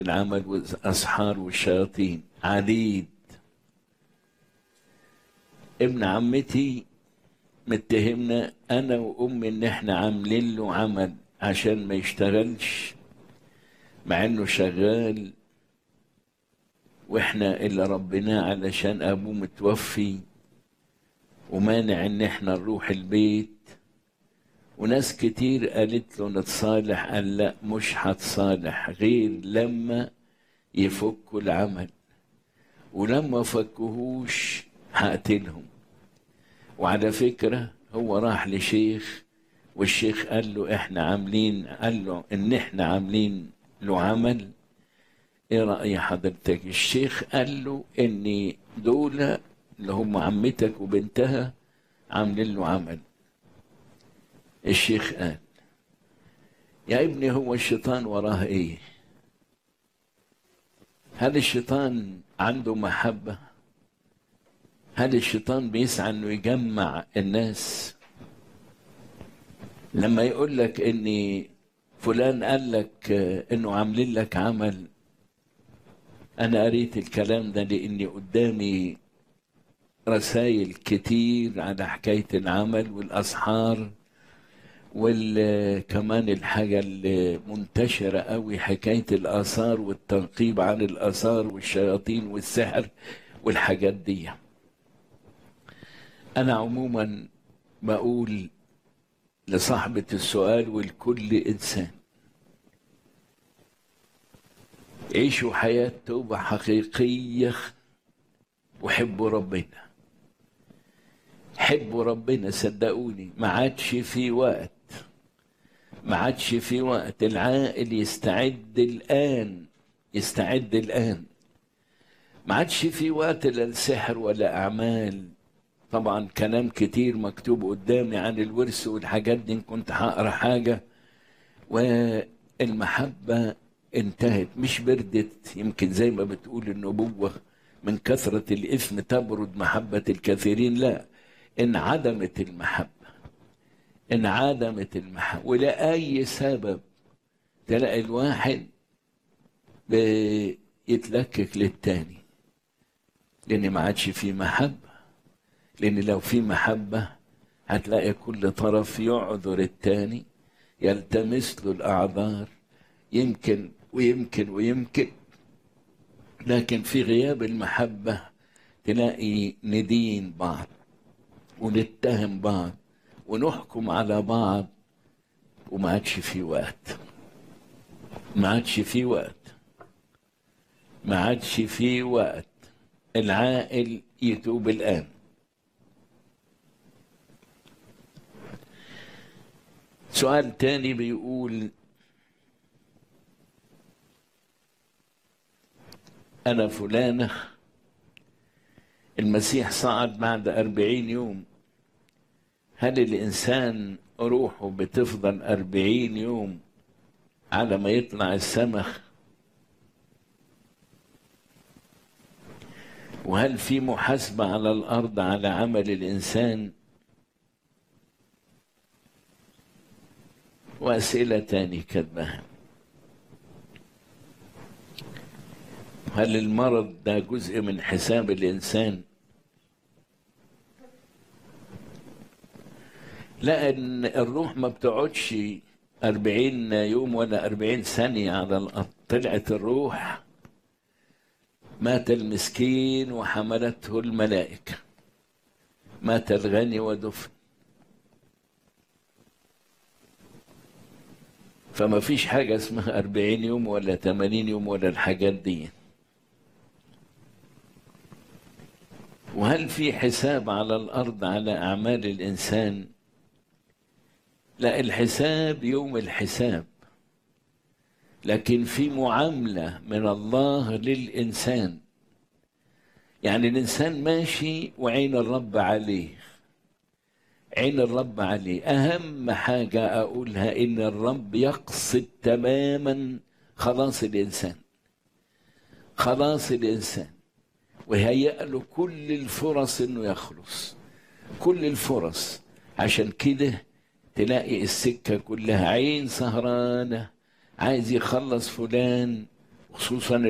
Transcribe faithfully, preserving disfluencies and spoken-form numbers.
العمل والأسحار والشياطين. عديد ابن عمتي متهمنا أنا وأمي إن إحنا عاملين له عمل عشان ما يشتغلش، مع إنه شغال، وإحنا اللي ربناه علشان أبوه متوفي ومانع إن إحنا نروح البيت. وناس كتير قالت له نتصالح، قال لا مش هتصالح غير لما يفكوا العمل، ولما فكوهوش هقتلهم. وعلى فكرة هو راح لشيخ، والشيخ قال له احنا عاملين، قال له ان احنا عاملين له عمل، ايه رأي حضرتك؟ الشيخ قال له ان دول اللي هم عمتك وبنتها عاملين له عمل. الشيخ قال يا ابني هو الشيطان وراه ايه؟ هل الشيطان عنده محبة؟ هل الشيطان بيسعى انه يجمع الناس؟ لما يقول لك ان فلان قال لك انه عاملين لك عمل، انا قريت الكلام ده لاني قدامي رسائل كتير على حكاية العمل والاسحار، وكمان الحاجة اللي منتشرة قوي حكاية الآثار والتنقيب عن الآثار والشياطين والسحر والحاجات دي. أنا عموما بقول لصاحبة السؤال ولكل إنسان، عيشوا حياة توبة حقيقية وحبوا ربنا. حبوا ربنا صدقوني، ما عادش في وقت، ما عادش في وقت. العاقل يستعد الآن، يستعد الآن. ما عادش في وقت لا السحر ولا أعمال. طبعا كلام كتير مكتوب قدامي عن الورث والحاجات دي، إن كنت هقرا حاجة. والمحبة انتهت، مش بردت. يمكن زي ما بتقول النبوة من كثرة الإثم تبرد محبة الكثيرين، لا، انعدمت المحبة، انعدمت المحبة. ولأي سبب تلاقي الواحد بيتلكك للتاني، لأن ما عادش فيه محبة. لأن لو في محبة هتلاقي كل طرف يعذر التاني، يلتمس له الأعذار، يمكن ويمكن ويمكن. لكن في غياب المحبة تلاقي ندين بعض ونتهم بعض ونحكم على بعض، وما عادش في وقت، ما عادش في وقت، ما عادش في وقت. العاقل يتوب الآن. سؤال تاني بيقول أنا فلانة، المسيح صعد بعد أربعين يوم، هل الإنسان روحه بتفضل أربعين يوم على ما يطلع السماء؟ وهل في محاسبة على الأرض على عمل الإنسان؟ وأسئلة تاني كتبها. هل المرض ده جزء من حساب الإنسان؟ لأن الروح ما بتقعدش أربعين يوم ولا أربعين ثانية على الأرض. طلعت الروح، مات المسكين وحملته الملائكة، مات الغني ودفن. فما فيش حاجة اسمها أربعين يوم ولا ثمانين يوم ولا الحاجات دي. وهل في حساب على الأرض على أعمال الإنسان؟ لا، الحساب يوم الحساب، لكن في معاملة من الله للإنسان. يعني الإنسان ماشي وعين الرب عليه، عين الرب عليه. أهم حاجة أقولها إن الرب يقصد تماما خلاص الإنسان، خلاص الإنسان، وهيأ له كل الفرص إنه يخلص، كل الفرص. عشان كده تلاقي السكة كلها عين سهرانة، عايز يخلص فلان خصوصا